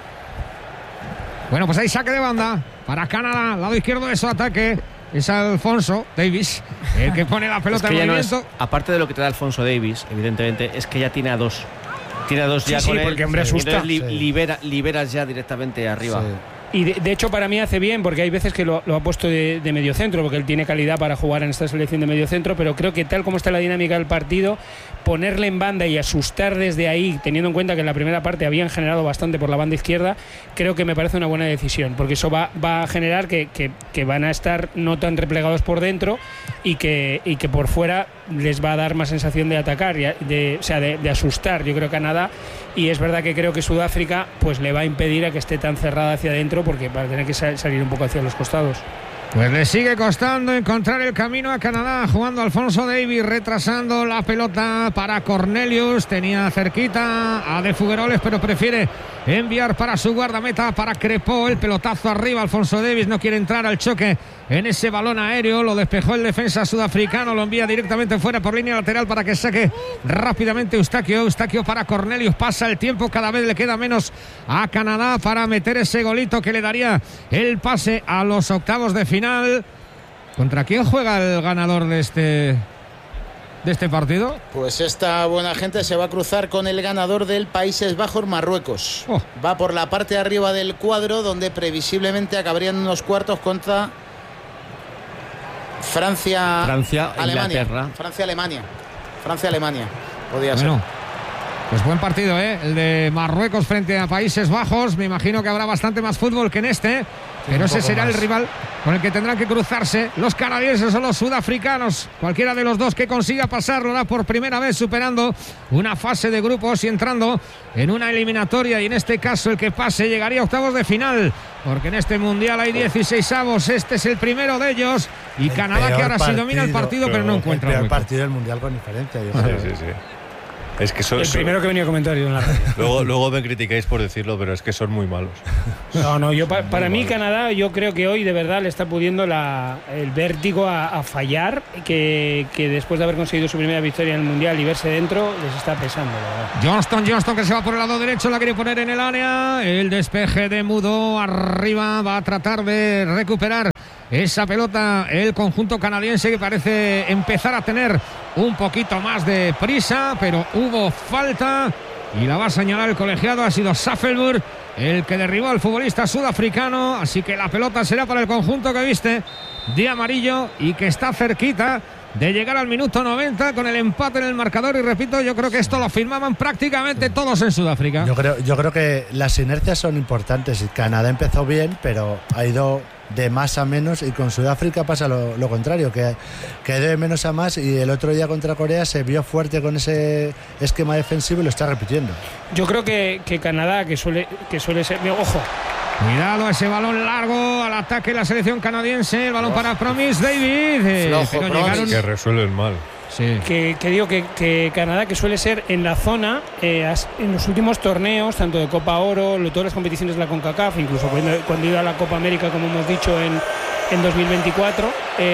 Bueno, pues ahí saque de banda para Canadá, lado izquierdo de su ataque. Es Alfonso Davies el que pone la pelota en movimiento. Aparte de lo que te da Alfonso Davies, evidentemente, es que ya tiene a dos. Tiene a dos ya con él. Porque hombre asusta. Liberas ya directamente arriba. Sí. Y de hecho para mí hace bien, porque hay veces que lo ha puesto de mediocentro, porque él tiene calidad para jugar en esta selección de mediocentro, pero creo que tal como está la dinámica del partido, ponerle en banda y asustar desde ahí, teniendo en cuenta que en la primera parte habían generado bastante por la banda izquierda, creo que me parece una buena decisión, porque eso va a generar que van a estar no tan replegados por dentro, y que por fuera les va a dar más sensación de atacar, de asustar, yo creo, Canadá. Y es verdad que creo que Sudáfrica pues le va a impedir a que esté tan cerrada hacia adentro, porque va a tener que salir un poco hacia los costados. Pues le sigue costando encontrar el camino a Canadá, jugando Alfonso Davies, retrasando la pelota para Cornelius. Tenía cerquita a De Figueroles, pero prefiere enviar para su guardameta, para Crepó. El pelotazo arriba, Alfonso Davies no quiere entrar al choque en ese balón aéreo. Lo despejó el defensa sudafricano, lo envía directamente fuera por línea lateral para que saque rápidamente Eustaquio. Eustaquio para Cornelius, pasa el tiempo, cada vez le queda menos a Canadá para meter ese golito que le daría el pase a los octavos de final. ¿Contra quién juega el ganador de este partido? Pues esta buena gente se va a cruzar con el ganador del Países Bajos, Marruecos. Va por la parte de arriba del cuadro, donde previsiblemente acabarían unos cuartos contra Francia-Alemania. Francia-Alemania. Podría ser. Pues buen partido, el de Marruecos frente a Países Bajos. Me imagino que habrá bastante más fútbol que en este, pero ese será el rival con el que tendrán que cruzarse los canadienses o los sudafricanos. Cualquiera de los dos que consiga pasar lo hará por primera vez, superando una fase de grupos y entrando en una eliminatoria, y en este caso el que pase llegaría a octavos de final, porque en este mundial hay 16avos. Este es el primero de ellos, y Canadá, que ahora sí domina el partido, pero no encuentra el peor partido del mundial con diferencia. Yo creo. Sí. Es que el primero que venía a comentar yo en la radio. Luego me criticáis por decirlo, pero es que son muy malos. No, yo para mí Canadá, yo creo que hoy de verdad le está pudiendo el vértigo a fallar, que después de haber conseguido su primera victoria en el Mundial y verse dentro, les está pesando, la verdad. Johnston que se va por el lado derecho, la quiere poner en el área, el despeje de Mudo arriba, va a tratar de recuperar esa pelota el conjunto canadiense, que parece empezar a tener un poquito más de prisa, pero hubo falta y la va a señalar el colegiado. Ha sido Saffelburg el que derribó al futbolista sudafricano, así que la pelota será para el conjunto que viste de amarillo y que está cerquita de llegar al minuto 90 con el empate en el marcador. Y repito, yo creo que esto lo firmaban prácticamente todos en Sudáfrica. Yo creo que las inercias son importantes. Canadá empezó bien, pero ha ido de más a menos, y con Sudáfrica pasa lo contrario, que de menos a más, y el otro día contra Corea se vio fuerte con ese esquema defensivo y lo está repitiendo. Yo creo que Canadá, que suele ser... ¡Ojo! Cuidado ese balón largo al ataque de la selección canadiense, el balón para Promise David, pero llegaron... que resuelven mal. Sí. Que digo que Canadá, que suele ser en la zona, en los últimos torneos, tanto de Copa Oro, todas las competiciones de la CONCACAF, incluso cuando iba a la Copa América, como hemos dicho, en 2024,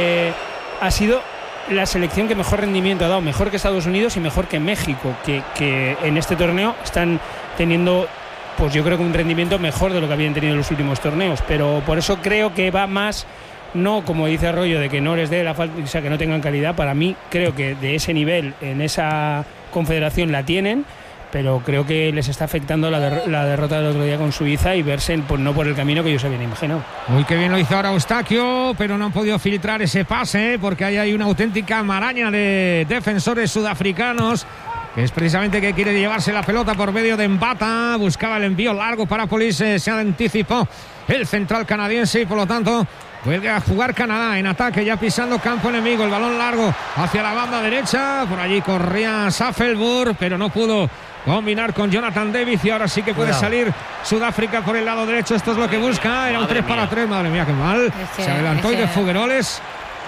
ha sido la selección que mejor rendimiento ha dado, mejor que Estados Unidos y mejor que México, que en este torneo están teniendo, pues yo creo que un rendimiento mejor de lo que habían tenido en los últimos torneos, pero por eso creo que va más... No, como dice Arroyo, de que no les dé la falta, o sea, que no tengan calidad. Para mí, creo que de ese nivel, en esa confederación la tienen, pero creo que les está afectando la derrota del otro día con Suiza y verse no por el camino que ellos habían imaginado. Muy que bien lo hizo ahora Eustaquio, pero no han podido filtrar ese pase, porque ahí hay una auténtica maraña de defensores sudafricanos, que es precisamente que quiere llevarse la pelota por medio de Mbata. Buscaba el envío largo para Police, se anticipó el central canadiense y por lo tanto vuelve a jugar Canadá en ataque, ya pisando campo enemigo. El balón largo hacia la banda derecha, por allí corría Saffelburg, pero no pudo combinar con Jonathan David, y ahora sí que puede salir Sudáfrica por el lado derecho. Esto es lo que busca, era un 3-3, madre mía, qué mal. Se adelantó y de Fugueroles.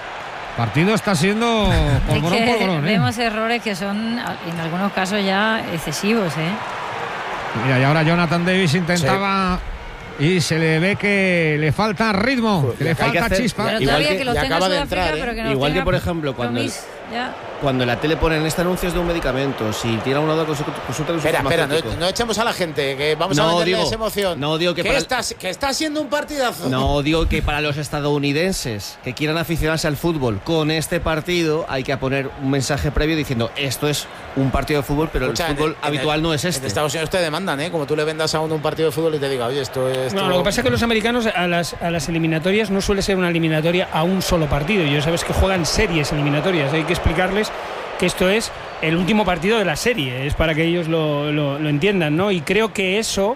Partido está siendo polvorón. Vemos errores que son en algunos casos ya excesivos. Mira, y ahora Jonathan Davis intentaba... Sí. Y se le ve que le falta ritmo, que le falta chispa. Pero todavía que lo tenga Sudáfrica, pero que no igual que, por ejemplo, cuando en la tele ponen este anuncio es de un medicamento, si tiene a un lado consulta de un farmacéutico. No echemos a la gente, que vamos a meterle esa emoción. No digo que está siendo un partidazo. No, digo que para los estadounidenses que quieran aficionarse al fútbol con este partido hay que poner un mensaje previo diciendo esto es un partido de fútbol, pero el fútbol habitual no es este. En Estados Unidos te demandan, como tú le vendas a uno un partido de fútbol y te diga, oye, esto es... No, lo que pasa es que los americanos a las eliminatorias no suele ser una eliminatoria a un solo partido. Yo sabes que juegan series eliminatorias. Hay que explicarles que esto es el último partido de la serie. Es para que ellos lo entiendan, ¿no? Y creo que eso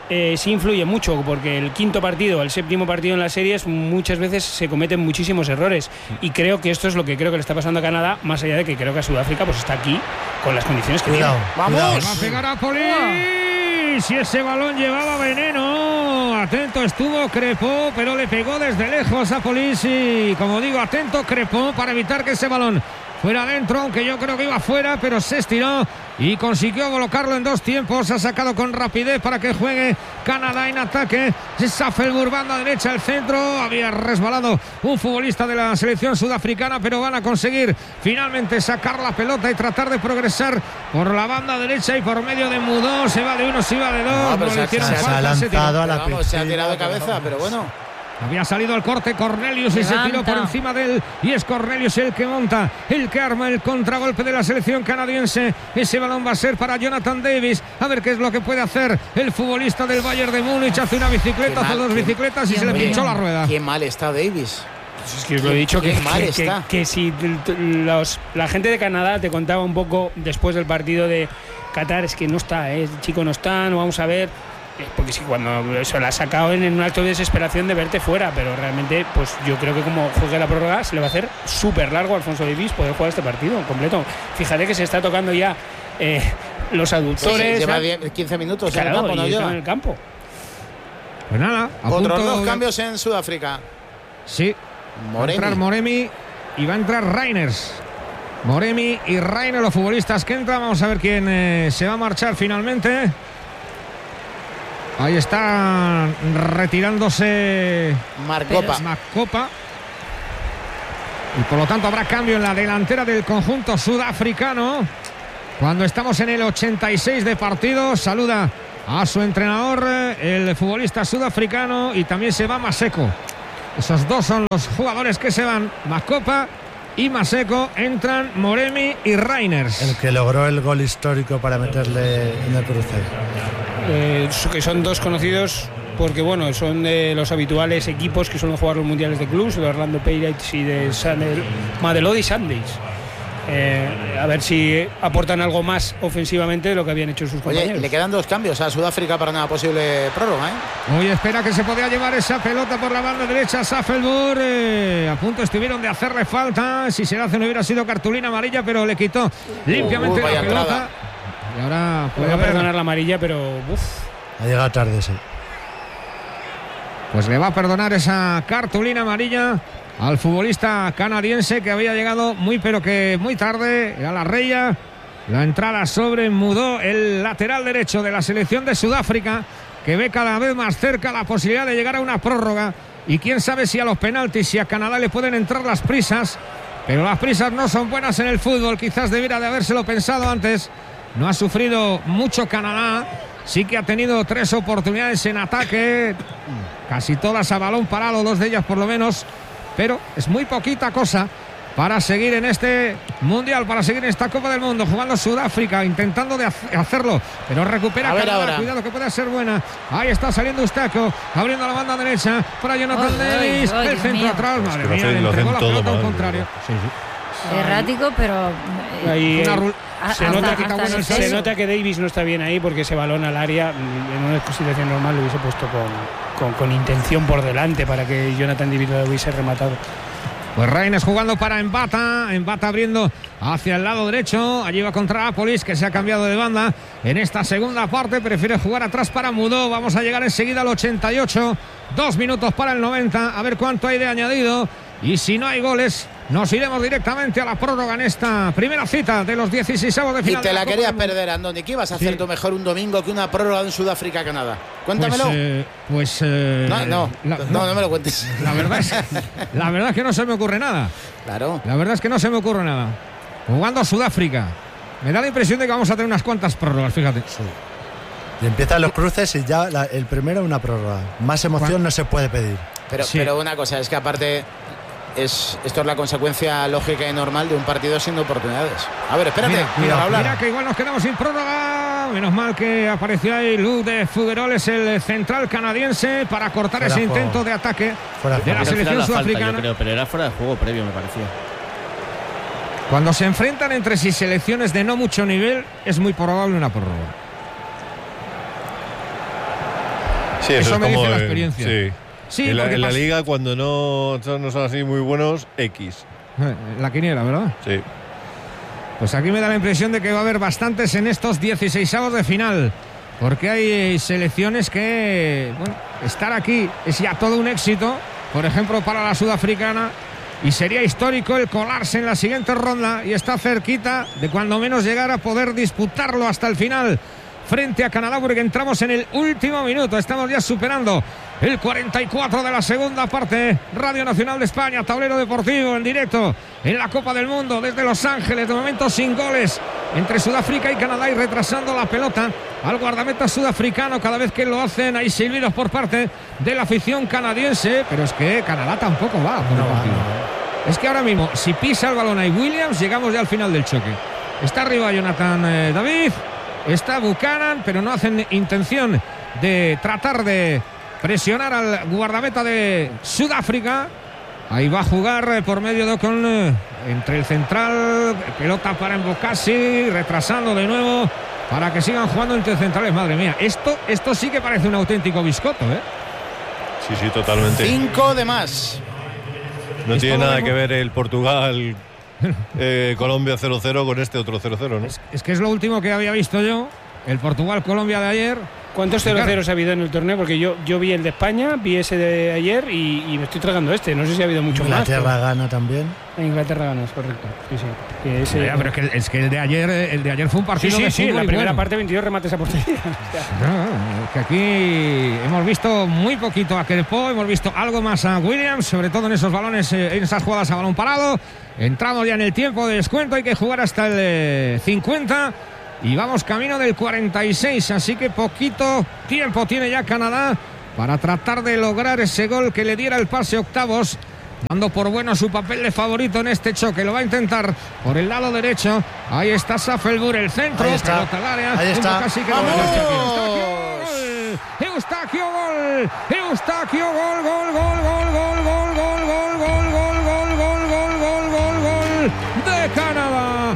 sí influye mucho, porque el quinto partido, el séptimo partido en las series, muchas veces se cometen muchísimos errores. Y creo que esto es lo que creo que le está pasando a Canadá, más allá de que creo que a Sudáfrica pues está aquí con las condiciones que tiene. ¡Vamos! Va a pegar a Police. Si ese balón llevaba veneno, atento estuvo Crepó, pero le pegó desde lejos a Police. Y como digo, atento Crepó para evitar que ese balón fuera adentro, aunque yo creo que iba fuera, pero se estiró y consiguió colocarlo en dos tiempos. Ha sacado con rapidez para que juegue Canadá en ataque. Saffelburg, banda derecha, el centro. Había resbalado un futbolista de la selección sudafricana, pero van a conseguir finalmente sacar la pelota y tratar de progresar por la banda derecha y por medio de Mudó. Se va de uno, se va de dos. Se ha tirado de cabeza, pero bueno. Había salido al corte Cornelius y se tiró por encima de él, y es Cornelius el que monta, el que arma el contragolpe de la selección canadiense. Ese balón va a ser para Jonathan Davis, a ver qué es lo que puede hacer el futbolista del Bayern de Múnich. Hace una bicicleta, hace dos bicicletas y se le pinchó la rueda. Qué mal está Davis. Es que os lo he dicho, que si la gente de Canadá te contaba un poco después del partido de Qatar, es que no está, el chico no está, no vamos a ver. Porque sí, cuando se la ha sacado en un acto de desesperación de verte fuera, pero realmente pues yo creo que como juegue la prórroga se le va a hacer súper largo a Alfonso Davies poder jugar este partido completo. Fíjate que se está tocando ya los aductores. Pues lleva 15 minutos en el campo, ¿no? Está en el campo. Pues nada, otros dos cambios en Sudáfrica. Sí, va a entrar Moremi y va a entrar Reiners. Moremi y Rainer, los futbolistas que entran. Vamos a ver quién se va a marchar finalmente. Ahí está retirándose Marcopa. Y por lo tanto habrá cambio en la delantera del conjunto sudafricano. Cuando estamos en el 86 de partido, saluda a su entrenador, el futbolista sudafricano, y también se va Maseko. Esos dos son los jugadores que se van, Marcopa y Maseko. Entran Moremi y Reiners. El que logró el gol histórico para meterle en el cruce. Que son dos conocidos porque bueno, son de los habituales equipos que suelen jugar los mundiales de clubs, de Orlando Pirates y de Mamelodi Sundowns. A ver si aportan algo más ofensivamente de lo que habían hecho sus compañeros. Oye, le quedan 2 cambios a Sudáfrica para una posible prórroga, Hoy espera que se podía llevar esa pelota por la banda derecha. Safelburg a punto estuvieron de hacerle falta. Si se le hace no hubiera sido cartulina amarilla, pero le quitó limpiamente la pelota entrada. Y ahora puede perdonar la amarilla, pero ha llegado tarde, sí. Pues le va a perdonar esa cartulina amarilla al futbolista canadiense, que había llegado muy pero que muy tarde a la raya. La entrada sobre Mudó, el lateral derecho de la selección de Sudáfrica, que ve cada vez más cerca la posibilidad de llegar a una prórroga. Y quién sabe si a los penaltis, si a Canadá le pueden entrar las prisas. Pero las prisas no son buenas en el fútbol. Quizás debiera de habérselo pensado antes. No ha sufrido mucho Canadá. Sí que ha tenido 3 oportunidades en ataque, casi todas a balón parado, 2 de ellas por lo menos. Pero es muy poquita cosa para seguir en este Mundial, para seguir en esta Copa del Mundo. Jugando Sudáfrica, intentando de hacerlo, pero recupera Canadá. Cuidado que puede ser buena. Ahí está saliendo Eustaquio, abriendo la banda derecha para Jonathan Davis. El centro atrás, madre mía, le entregó la pelota al contrario. Errático, pero se nota que Davis no está bien ahí, porque ese balón al área en una situación normal lo hubiese puesto con intención por delante para que Jonathan Davis lo hubiese rematado. Pues Reiners jugando para Mbata abriendo hacia el lado derecho. Allí va contra Apolis, que se ha cambiado de banda en esta segunda parte. Prefiere jugar atrás para Mudó. Vamos a llegar enseguida al 88. 2 minutos para el 90. A ver cuánto hay de añadido. Y si no hay goles, nos iremos directamente a la prórroga en esta primera cita de los 16avos de final. Y te la querías perder, Andoni. ¿Qué ibas a hacer tú mejor un domingo que una prórroga en Sudáfrica-Canadá? Cuéntamelo. No me lo cuentes. La verdad es que no se me ocurre nada. Claro. La verdad es que no se me ocurre nada. Jugando a Sudáfrica, me da la impresión de que vamos a tener unas cuantas prórrogas, fíjate. Sí. Y empiezan los cruces y ya el primero una prórroga. Más emoción no se puede pedir. Pero una cosa, es que aparte esto es la consecuencia lógica y normal de un partido sin oportunidades. A ver, espérate, mira que igual nos quedamos sin prórroga. Menos mal que apareció ahí Luc de Fougueroles, el central canadiense, para cortar ese intento de ataque de la selección sudafricana. Yo creo, pero era fuera de juego previo, me parecía. Cuando se enfrentan entre sí selecciones de no mucho nivel, es muy probable una prórroga. Sí, eso me es como dice la experiencia. Sí, en la liga, cuando no son así muy buenos, X. La quiniela, ¿verdad? Sí. Pues aquí me da la impresión de que va a haber bastantes en estos 16avos de final, porque hay selecciones que, bueno, estar aquí es ya todo un éxito. Por ejemplo, para la sudafricana, y sería histórico el colarse en la siguiente ronda, y está cerquita de cuando menos llegar a poder disputarlo hasta el final frente a Canadá, porque entramos en el último minuto. Estamos ya superando el 44 de la segunda parte. Radio Nacional de España, Tablero Deportivo en directo en la Copa del Mundo desde Los Ángeles. De momento sin goles entre Sudáfrica y Canadá, y retrasando la pelota al guardameta sudafricano. Cada vez que lo hacen hay silbidos por parte de la afición canadiense, pero es que Canadá tampoco va por el partido. Es que ahora mismo, si pisa el balón ahí Williams, llegamos ya al final del choque. Está arriba Jonathan David, está Buchanan, pero no hacen intención de tratar de presionar al guardameta de Sudáfrica. Ahí va a jugar por medio de entre el central, pelota para Mbokasi, retrasando de nuevo para que sigan jugando entre centrales. Madre mía, esto sí que parece un auténtico biscoto, ¿eh? Sí, totalmente. 5 de más. No tiene nada que ver el Portugal Colombia 0-0 con este otro 0-0, ¿no? Es que es lo último que había visto yo. El Portugal-Colombia de ayer. ¿Cuántos 0-0 ha habido en el torneo? Porque yo vi el de España, vi ese de ayer y me estoy tragando este. No sé si ha habido mucho más. Inglaterra gana también. Inglaterra gana, es correcto. Sí. Pero es que el de ayer fue un partido de fútbol. La primera parte 22 remates a portería. Que aquí hemos visto muy poquito a Crepo, hemos visto algo más a Williams, sobre todo en esos balones, en esas jugadas a balón parado. Entramos ya en el tiempo de descuento, hay que jugar hasta el 50 y vamos camino del 46, así que poquito tiempo tiene ya Canadá para tratar de lograr ese gol que le diera el pase a octavos, dando por bueno su papel de favorito en este choque. Lo va a intentar por el lado derecho. Ahí está Saffelburg, el centro, pelota al área. Ahí está. Casi que Eustaquio, gol. Eustaquio, gol de Canadá.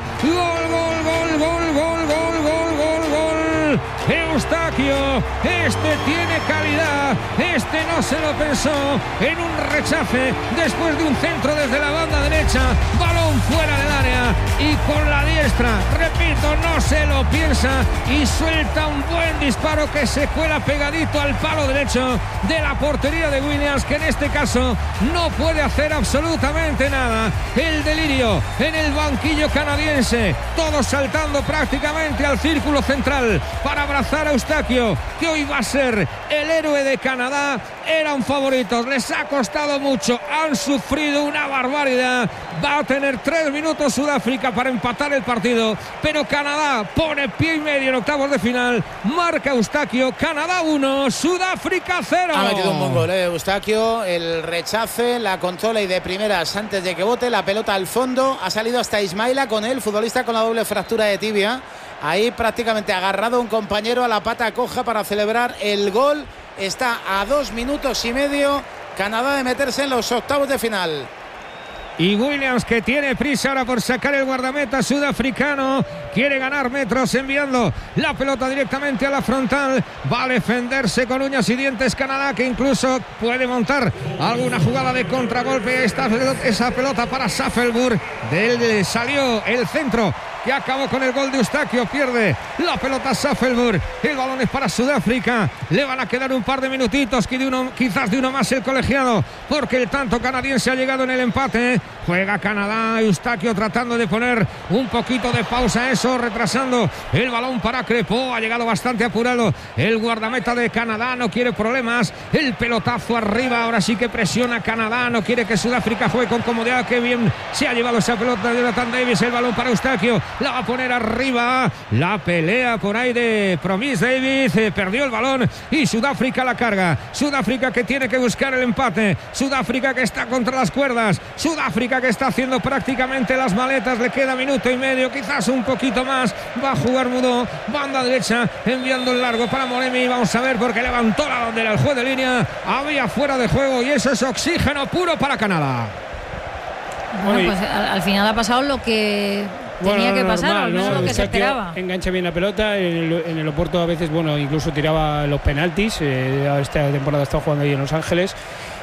Eustaquio, este tiene calidad, este no se lo pensó, en un rechace después de un centro desde la banda derecha, balón fuera del área y con la diestra, repito, no se lo piensa y suelta un buen disparo que se cuela pegadito al palo derecho de la portería de Williams, que en este caso no puede hacer absolutamente nada. El delirio en el banquillo canadiense, todos saltando prácticamente al círculo central para abrazar a Eustaquio, que hoy va a ser el héroe de Canadá. Eran favoritos, les ha costado mucho, han sufrido una barbaridad. Va a tener 3 minutos Sudáfrica para empatar el partido, pero Canadá pone pie y medio en octavos de final. Marca Eustaquio, Canadá 1, Sudáfrica 0. Ha metido un buen gol, Eustaquio, el rechace, la controla y de primeras antes de que bote la pelota al fondo. Ha salido hasta Ismaila con él, futbolista con la doble fractura de tibia. Ahí prácticamente agarrado un compañero a la pata coja para celebrar el gol. Está a 2 minutos y medio Canadá de meterse en los octavos de final. Y Williams, que tiene prisa ahora por sacar el guardameta sudafricano, quiere ganar metros enviando la pelota directamente a la frontal. Va a defenderse con uñas y dientes Canadá, que incluso puede montar alguna jugada de contragolpe. Esa pelota para Saffelburg, de él salió el centro que acabó con el gol de Eustaquio. Pierde la pelota Saffelburg, el balón es para Sudáfrica. Le van a quedar un par de minutitos, quizás de uno más el colegiado, porque el tanto canadiense ha llegado en el empate. Juega Canadá, Eustaquio tratando de poner un poquito de pausa a eso, retrasando el balón para Crepo. Ha llegado bastante apurado el guardameta de Canadá, no quiere problemas. El pelotazo arriba, ahora sí que presiona Canadá, no quiere que Sudáfrica juegue con comodidad. Qué bien se ha llevado esa pelota de Jonathan Davis, el balón para Eustaquio, la va a poner arriba, la pelea por ahí de Promise Davis, perdió el balón y Sudáfrica la carga. Sudáfrica que tiene que buscar el empate, Sudáfrica que está contra las cuerdas, Sudáfrica que está haciendo prácticamente las maletas. Le queda minuto y medio, quizás un poquito más. Va a jugar Mudó, banda derecha, enviando el largo para Moremi. Vamos a ver, porque levantó la bandera el juez de línea. Había fuera de juego y eso es oxígeno puro para Canadá. Bueno, pues al final ha pasado lo que tenía que pasar, al menos lo que se esperaba. Engancha bien la pelota, en el Oporto a veces, incluso tiraba los penaltis. Esta temporada ha estado jugando ahí en Los Ángeles.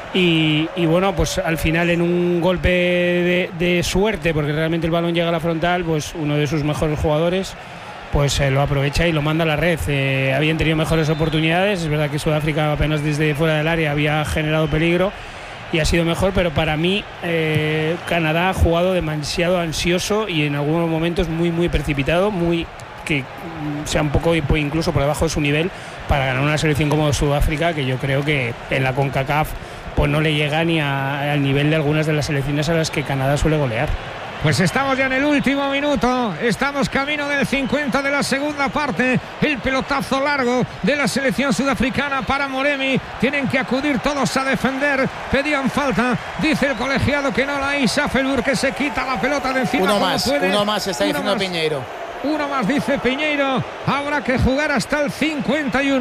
Y bueno, pues al final en un golpe de suerte, porque realmente el balón llega a la frontal, pues uno de sus mejores jugadores pues lo aprovecha y lo manda a la red. Habían tenido mejores oportunidades, es verdad que Sudáfrica apenas desde fuera del área había generado peligro y ha sido mejor, pero para mí Canadá ha jugado demasiado ansioso y en algunos momentos muy precipitado, que sea un poco incluso por debajo de su nivel para ganar una selección como Sudáfrica, que yo creo que en la CONCACAF pues no le llega ni al nivel de algunas de las selecciones a las que Canadá suele golear. Pues estamos ya en el último minuto, estamos camino del 50 de la segunda parte. El pelotazo largo de la selección sudafricana para Moremi. Tienen que acudir todos a defender, pedían falta, dice el colegiado que no la hay. Saffelburg que se quita la pelota de encima. Uno más está diciendo Piñeiro. Uno más, dice Piñeiro. Habrá que jugar hasta el 51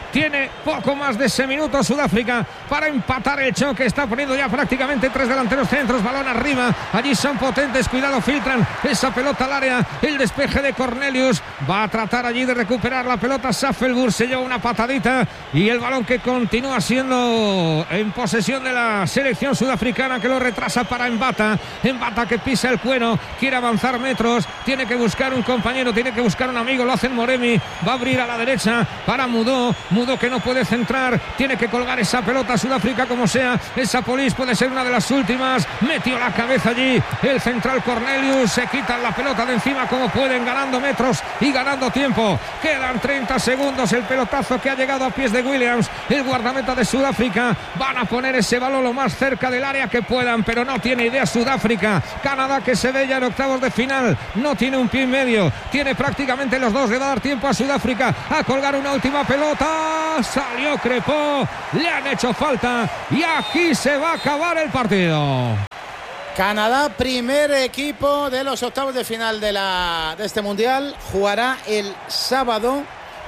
Tiene poco más de ese minuto Sudáfrica para empatar el choque. Está poniendo ya prácticamente 3 delanteros centros. Balón arriba. Allí son potentes. Cuidado, filtran esa pelota al área. El despeje de Cornelius. Va a tratar allí de recuperar la pelota. Safelburg se lleva una patadita. Y el balón que continúa siendo en posesión de la selección sudafricana, que lo retrasa para Mbata. Mbata que pisa el cuero. Quiere avanzar metros. Tiene que buscar un compañero. Tiene que buscar un amigo. Lo hace Moremi. Va a abrir a la derecha para Mudó. Mudó que no puede centrar, tiene que colgar esa pelota. Sudáfrica como sea, esa Polis puede ser una de las últimas. Metió la cabeza allí el central Cornelius, se quitan la pelota de encima como pueden, ganando metros y ganando tiempo. Quedan 30 segundos, el pelotazo que ha llegado a pies de Williams, el guardameta de Sudáfrica. Van a poner ese balón lo más cerca del área que puedan, pero no tiene idea Sudáfrica. Canadá, que se ve ya en octavos de final, no tiene un pie y medio, tiene prácticamente los dos. Le va a dar tiempo a Sudáfrica a colgar una última pelota. Salió Crepó, le han hecho falta y aquí se va a acabar el partido. Canadá, primer equipo de los octavos de final de este mundial, jugará el sábado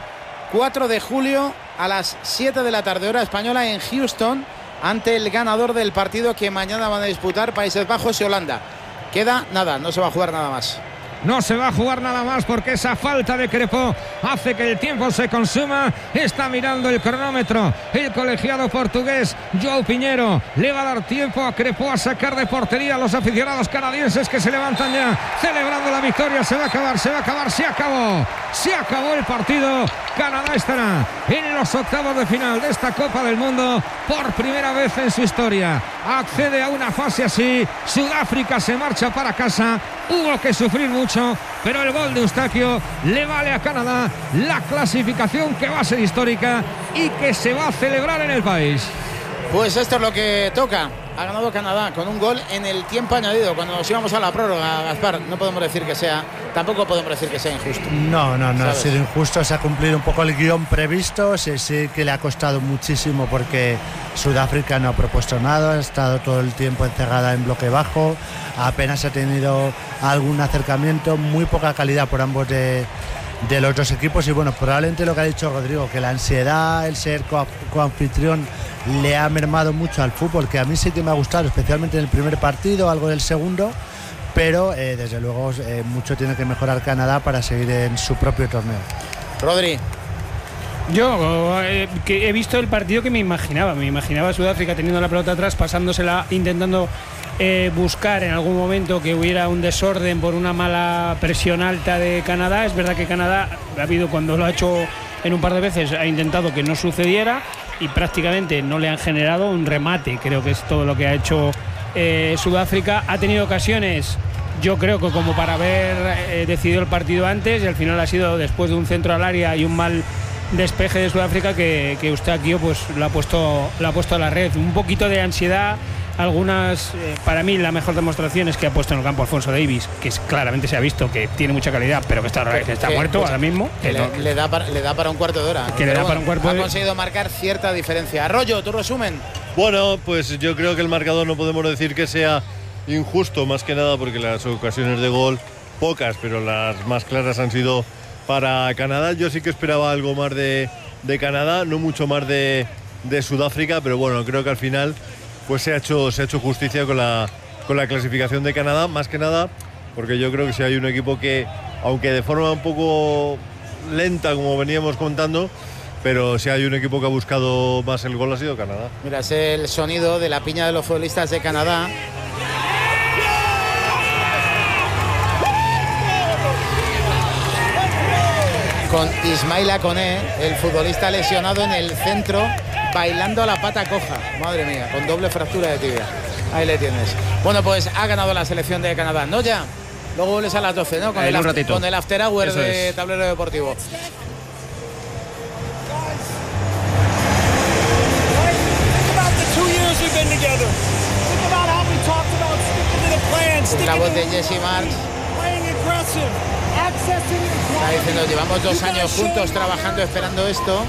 4 de julio a las 7 de la tarde, hora española, en Houston, ante el ganador del partido que mañana van a disputar Países Bajos y Holanda. Queda nada, no se va a jugar nada más. No se va a jugar nada más porque esa falta de Crepó hace que el tiempo se consuma. Está mirando el cronómetro el colegiado portugués João Pinheiro. Le va a dar tiempo a Crepó a sacar de portería a los aficionados canadienses, que se levantan ya celebrando la victoria. Se va a acabar, se acabó. Se acabó el partido. Canadá estará en los octavos de final de esta Copa del Mundo por primera vez en su historia. Accede a una fase así. Sudáfrica se marcha para casa. Hubo que sufrir mucho, pero el gol de Eustaquio le vale a Canadá la clasificación, que va a ser histórica y que se va a celebrar en el país. Pues esto es lo que toca. Ha ganado Canadá con un gol en el tiempo añadido, cuando nos íbamos a la prórroga, Gaspar. No podemos decir que sea, tampoco podemos decir que sea injusto. No ha sido injusto. Se ha cumplido un poco el guión previsto. Sí que le ha costado muchísimo, porque Sudáfrica no ha propuesto nada, ha estado todo el tiempo encerrada en bloque bajo, apenas ha tenido algún acercamiento, muy poca calidad por ambos de los dos equipos. Y bueno, probablemente lo que ha dicho Rodrigo, que la ansiedad, el ser coanfitrión, le ha mermado mucho al fútbol, que a mí sí que me ha gustado, especialmente en el primer partido, algo del segundo, pero desde luego mucho tiene que mejorar Canadá para seguir en su propio torneo. Rodri. Yo que he visto el partido que me imaginaba a Sudáfrica teniendo la pelota atrás, pasándosela, intentando buscar en algún momento que hubiera un desorden por una mala presión alta de Canadá. Es verdad que Canadá ha habido, cuando lo ha hecho en un par de veces, ha intentado que no sucediera y prácticamente no le han generado un remate. Creo que es todo lo que ha hecho Sudáfrica. Ha tenido ocasiones, yo creo que como para haber decidido el partido antes, y al final ha sido después de un centro al área y un mal despeje de Sudáfrica que Eustaquio pues lo ha puesto a la red. Un poquito de ansiedad. Algunas, para mí la mejor demostración es que ha puesto en el campo Alfonso Davies, que claramente se ha visto que tiene mucha calidad, pero que está muerto ahora mismo. Le da para un cuarto de hora. Ha conseguido marcar cierta diferencia. Arroyo, tu resumen. Bueno, pues yo creo que el marcador no podemos decir que sea injusto, más que nada porque las ocasiones de gol, pocas, pero las más claras han sido para Canadá. Yo sí que esperaba algo más de Canadá, no mucho más de Sudáfrica, pero bueno, creo que al final pues se ha hecho justicia con la clasificación de Canadá, más que nada porque yo creo que si hay un equipo que, aunque de forma un poco lenta como veníamos contando, pero si hay un equipo que ha buscado más el gol, ha sido Canadá. Mira, es el sonido de la piña de los futbolistas de Canadá. Con Ismaila Koné, el futbolista lesionado en el centro, bailando a la pata coja. Madre mía, con doble fractura de tibia. Ahí le tienes. Bueno, pues ha ganado la selección de Canadá, ¿no? Ya. Luego vuelves a las 12, ¿no? Con el after hour. Eso de es. Tablero Deportivo. La voz de Jesse Marks. Está diciendo, llevamos 2 años juntos trabajando, esperando esto.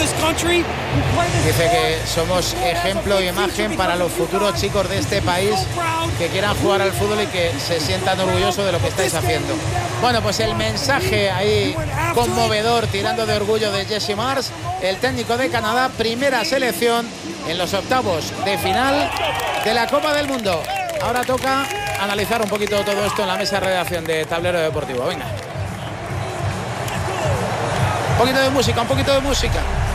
Dice que somos ejemplo y imagen para los futuros chicos de este país que quieran jugar al fútbol y que se sientan orgullosos de lo que estáis haciendo. Bueno, pues el mensaje ahí conmovedor, tirando de orgullo, de Jesse Marsh, el técnico de Canadá, primera selección en los octavos de final de la Copa del Mundo. Ahora toca analizar un poquito todo esto en la mesa de redacción de Tablero Deportivo. Venga. Un poquito de música, un poquito de música.